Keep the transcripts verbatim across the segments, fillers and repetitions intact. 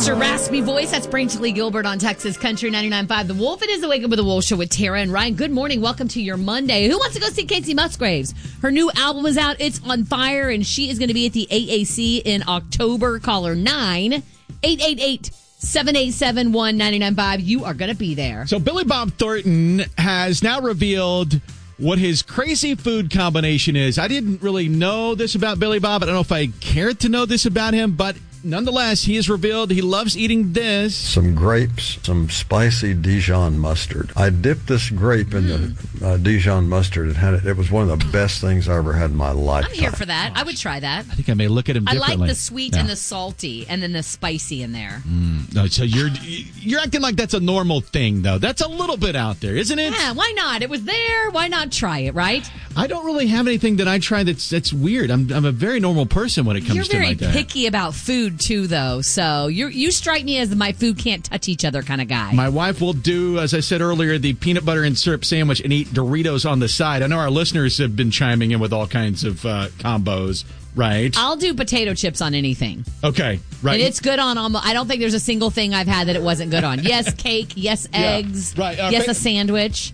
Her raspy voice, that's Brantley Gilbert on Texas Country ninety-nine point five. The Wolf. It is the Wake Up with the Wolf show with Tara and Ryan. Good morning. Welcome to your Monday. Who wants to go see Casey Musgraves? Her new album is out. It's on fire, and she is going to be at the A A C in October. Call her nine eight eight eight, seven eight seven, one nine nine five. You are going to be there. So Billy Bob Thornton has now revealed what his crazy food combination is. I didn't really know this about Billy Bob. I don't know if I cared to know this about him, but nonetheless, he has revealed he loves eating this. Some grapes, some spicy Dijon mustard. I dipped this grape in mm. the uh, Dijon mustard and had it. It was one of the best things I ever had in my life. I'm here for that. I would try that. I think I may look at him differently. I like the sweet yeah. and the salty, and then the spicy in there. Mm. No, so you're you're acting like that's a normal thing, though. That's a little bit out there, isn't it? Yeah, why not? It was there. Why not try it, right? I don't really have anything that I try that's that's weird. I'm I'm a very normal person when it comes you're to like that. You're very picky about food, too, though. So you you strike me as the my food can't touch each other kind of guy. My wife will do, as I said earlier, the peanut butter and syrup sandwich and eat Doritos on the side. I know our listeners have been chiming in with all kinds of uh, combos, right? I'll do potato chips on anything. Okay, right. And it's good on almost, I don't think there's a single thing I've had that it wasn't good on. Yes, cake. Yes, eggs. Yeah, right. Uh, yes, fa- a sandwich.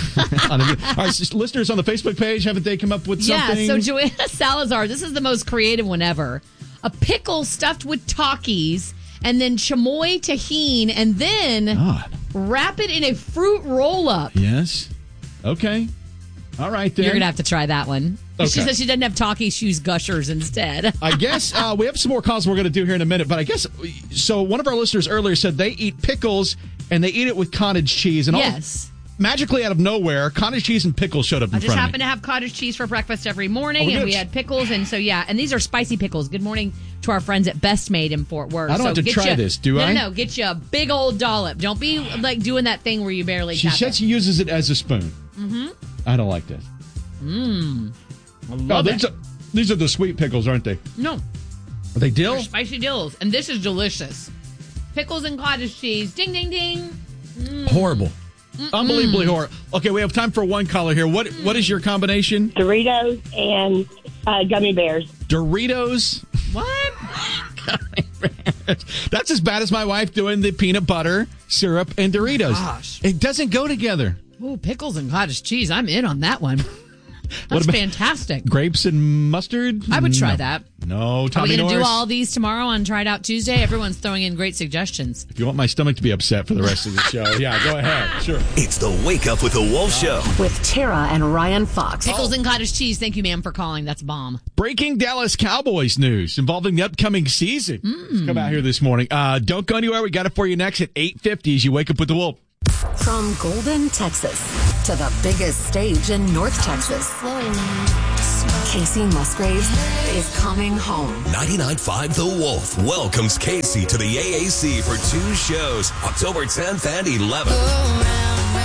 Our listeners on the Facebook page, haven't they come up with something? Yeah, so Joanna Salazar, this is the most creative one ever. A pickle stuffed with Takis, and then chamoy tahini, and then God. wrap it in a fruit roll-up. Yes. Okay. All right, then. You're going to have to try that one. Okay. She says she doesn't have Takis, she used Gushers instead. I guess uh, we have some more calls we're going to do here in a minute, but I guess, so one of our listeners earlier said they eat pickles, and they eat it with cottage cheese. And yes. All, magically out of nowhere, cottage cheese and pickles showed up in I just front of happen me. to have cottage cheese for breakfast every morning, oh, and we had pickles, and so yeah, and these are spicy pickles. Good morning to our friends at Best Made in Fort Worth. I don't so have to get try you, this, do no, I? No, no, get you a big old dollop. Don't be like doing that thing where you barely She tap said it. she uses it as a spoon. Mm-hmm. I don't like this. Mmm. I Oh, love these it. are, these are the sweet pickles, aren't they? No. Are they dill? They're spicy dills, and this is delicious. Pickles and cottage cheese. Ding, ding, ding. Mm. Horrible. Mm-mm. Unbelievably horrible. Okay, we have time for one caller here. What What is your combination? Doritos and uh, gummy bears. Doritos. What? Gummy bears. That's as bad as my wife doing the peanut butter, syrup, and Doritos. Gosh. It doesn't go together. Ooh, pickles and cottage cheese. I'm in on that one. That's What about fantastic. Grapes and mustard? I would try No. that. No, Tommy Are we going to do Norris. all these tomorrow on Try It Out Tuesday? Everyone's throwing in great suggestions. If you want my stomach to be upset for the rest of the show, yeah, go ahead. Sure. It's the Wake Up with the Wolf Show. With Tara and Ryan Fox. Pickles and cottage cheese. Thank you, ma'am, for calling. That's bomb. Breaking Dallas Cowboys news involving the upcoming season. Mm. It's come out here this morning. Uh, don't go anywhere. We got it for you next at eight fifty as you wake up with the Wolf. From Golden, Texas, to the biggest stage in North Texas, Casey Musgraves is coming home. ninety-nine point five The Wolf welcomes Casey to the A A C for two shows, October tenth and eleventh.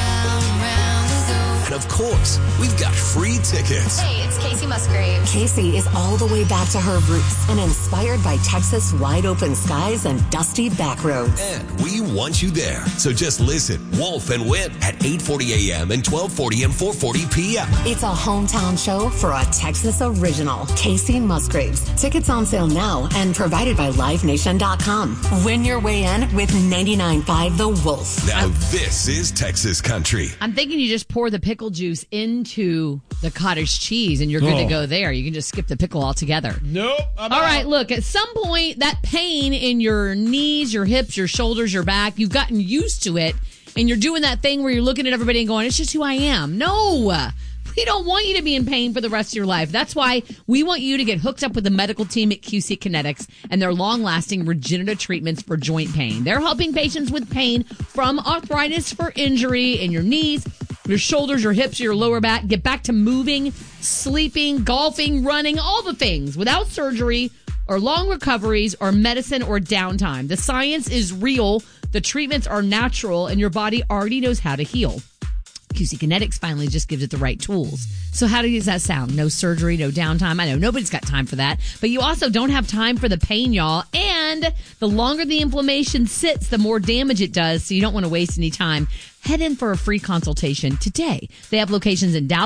And of course, we've got free tickets. Hey, it's Casey Musgraves. Casey is all the way back to her roots and inspired by Texas' wide open skies and dusty back roads. And we want you there. So just listen, Wolf and Win at eight forty a.m. and twelve forty and four forty p.m. It's a hometown show for a Texas original, Casey Musgraves. Tickets on sale now and provided by Live Nation dot com. Win your way in with ninety-nine point five The Wolf. Now this is Texas Country. I'm thinking you just pour the pickle juice into the cottage cheese and you're good Oh. to go there. You can just skip the pickle altogether. Nope. I'm All out. right, look, at some point, that pain in your knees, your hips, your shoulders, your back, you've gotten used to it, and you're doing that thing where you're looking at everybody and going, it's just who I am. No, we don't want you to be in pain for the rest of your life. That's why we want you to get hooked up with the medical team at Q C Kinetics and their long-lasting regenerative treatments for joint pain. They're helping patients with pain from arthritis for injury in your knees, your shoulders, your hips, your lower back, get back to moving, sleeping, golfing, running, all the things without surgery or long recoveries or medicine or downtime. The science is real, the treatments are natural, and your body already knows how to heal. Q C Kinetics finally just gives it the right tools. So how does that sound? No surgery, no downtime. I know nobody's got time for that, but you also don't have time for the pain, y'all. And the longer the inflammation sits, the more damage it does. So you don't want to waste any time. Head in for a free consultation today. They have locations in Dallas,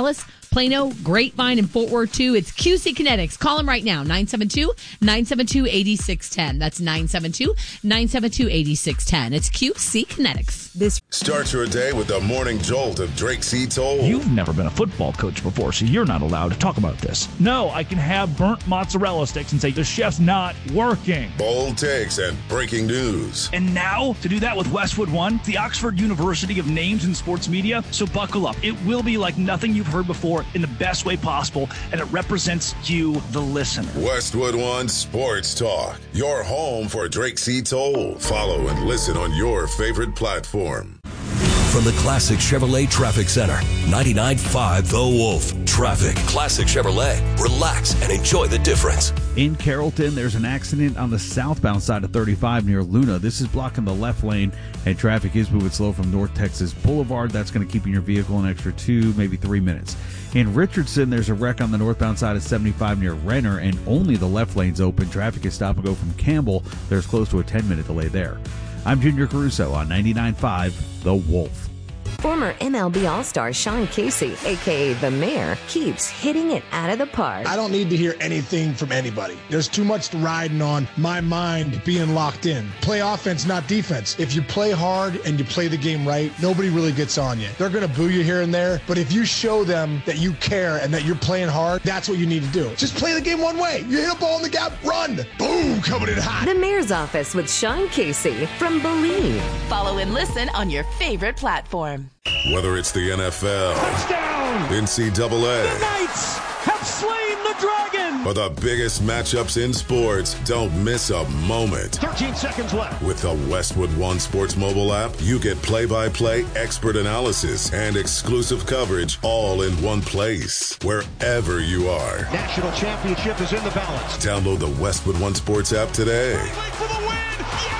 Plano, Grapevine, and Fort Worth, too. It's Q C Kinetics. Call them right now, nine seven two, nine seven two, eight six one zero. That's nine seven two, nine seven two, eight six one zero. It's Q C Kinetics. This Start your day with the morning jolt of Drake C. Toll. You've never been a football coach before, so you're not allowed to talk about this. No, I can have burnt mozzarella sticks and say the chef's not working. Bold takes and breaking news. And now, to do that with Westwood One, the Oxford University of Names in Sports Media. So buckle up. It will be like nothing you've heard before in the best way possible, and it represents you, the listener. Westwood One Sports Talk, your home for Drake C. Toll. Follow and listen on your favorite platform. From the Classic Chevrolet Traffic Center, ninety-nine point five The Wolf. Traffic. Classic Chevrolet. Relax and enjoy the difference. In Carrollton, there's an accident on the southbound side of thirty-five near Luna. This is blocking the left lane, and traffic is moving slow from North Texas Boulevard. That's going to keep your vehicle an extra two, maybe three minutes. In Richardson, there's a wreck on the northbound side of seventy-five near Renner, and only the left lane's open. Traffic is stop and go from Campbell. There's close to a ten-minute delay there. I'm Junior Caruso on ninety-nine point five The Wolf. Former M L B All-Star Sean Casey, a k a. The Mayor, keeps hitting it out of the park. I don't need to hear anything from anybody. There's too much riding on my mind being locked in. Play offense, not defense. If you play hard and you play the game right, nobody really gets on you. They're going to boo you here and there, but if you show them that you care and that you're playing hard, that's what you need to do. Just play the game one way. You hit a ball in the gap, run. Boom, coming in hot. The Mayor's Office with Sean Casey from Believe. Follow and listen on your favorite platform. Whether it's the N F L, Touchdown! N C double A, The Knights have slain the dragon! or the biggest matchups in sports, don't miss a moment. thirteen seconds left. With the Westwood One Sports mobile app, you get play-by-play expert analysis and exclusive coverage all in one place, wherever you are. National championship is in the balance. Download the Westwood One Sports app today. For the win!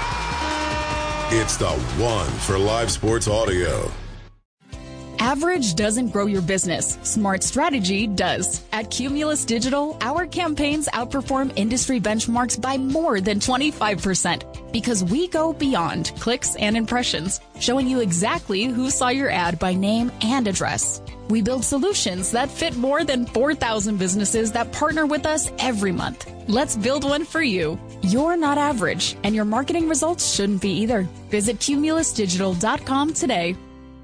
Yeah! It's the one for live sports audio. Average doesn't grow your business. Smart strategy does. At Cumulus Digital, our campaigns outperform industry benchmarks by more than twenty-five percent because we go beyond clicks and impressions, showing you exactly who saw your ad by name and address. We build solutions that fit more than four thousand businesses that partner with us every month. Let's build one for you. You're not average, and your marketing results shouldn't be either. Visit cumulus digital dot com today.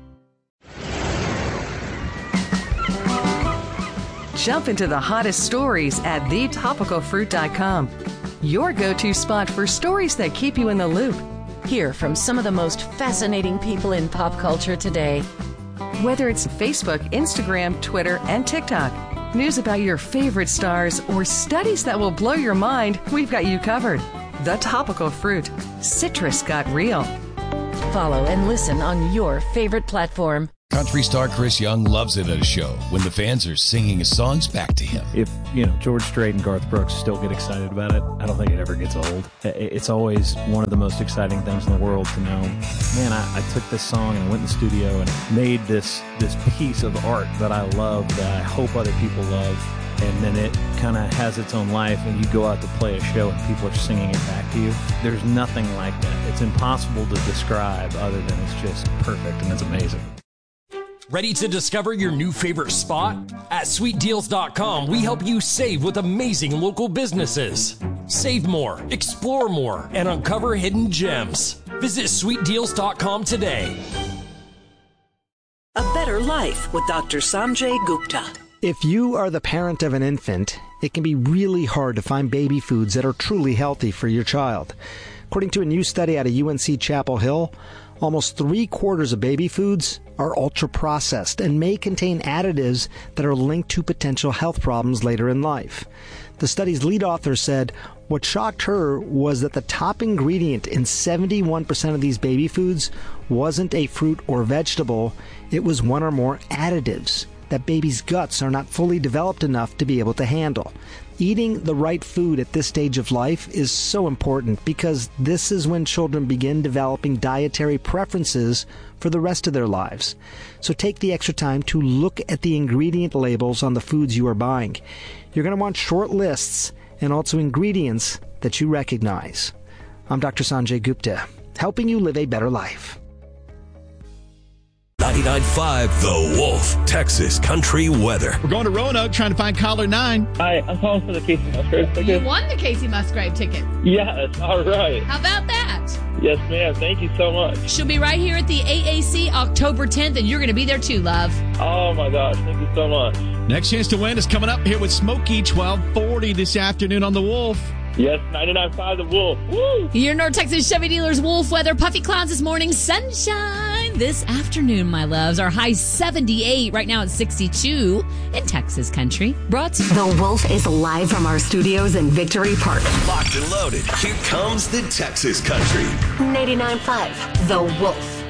Jump into the hottest stories at the topical fruit dot com. Your go-to spot for stories that keep you in the loop. Hear from some of the most fascinating people in pop culture today. Whether it's Facebook, Instagram, Twitter, and TikTok, news about your favorite stars, or studies that will blow your mind, we've got you covered. The Topical Fruit. Citrus got real. Follow and listen on your favorite platform. Country star Chris Young loves it at a show when the fans are singing his songs back to him. If, you know, George Strait and Garth Brooks still get excited about it, I don't think it ever gets old. It's always one of the most exciting things in the world to know, man, I, I took this song and I went in the studio and made this, this piece of art that I love, that I hope other people love. And then it kind of has its own life, and you go out to play a show and people are singing it back to you. There's nothing like that. It's impossible to describe other than it's just perfect and it's amazing. Ready to discover your new favorite spot? At sweet deals dot com, we help you save with amazing local businesses. Save more, explore more, and uncover hidden gems. Visit sweet deals dot com today. A Better Life with Doctor Sanjay Gupta. If you are the parent of an infant, it can be really hard to find baby foods that are truly healthy for your child. According to a new study out of U N C Chapel Hill, almost three quarters of baby foods are ultra-processed and may contain additives that are linked to potential health problems later in life. The study's lead author said what shocked her was that the top ingredient in seventy-one percent of these baby foods wasn't a fruit or vegetable, it was one or more additives that babies' guts are not fully developed enough to be able to handle. Eating the right food at this stage of life is so important because this is when children begin developing dietary preferences for the rest of their lives. So take the extra time to look at the ingredient labels on the foods you are buying. You're going to want short lists and also ingredients that you recognize. I'm Doctor Sanjay Gupta, helping you live a better life. ninety-nine point five The Wolf, Texas Country Weather. We're going to Roanoke trying to find caller nine. Hi, I'm calling for the Casey Musgrave ticket. You won the Casey Musgrave ticket. Yes, all right. How about that? Yes, ma'am. Thank you so much. She'll be right here at the A A C October tenth, and you're going to be there too, love. Oh, my gosh. Thank you so much. Next chance to win is coming up here with Smokey, twelve forty this afternoon on The Wolf. Yes, ninety-nine point five The Wolf. Woo! Your North Texas Chevy dealers Wolf weather. Puffy clouds this morning. Sunshine this afternoon, my loves. Our high seventy-eight. Right now it's sixty-two in Texas country. Brought to The Wolf is live from our studios in Victory Park. Locked and loaded. Here comes the Texas Country. ninety-nine point five The Wolf.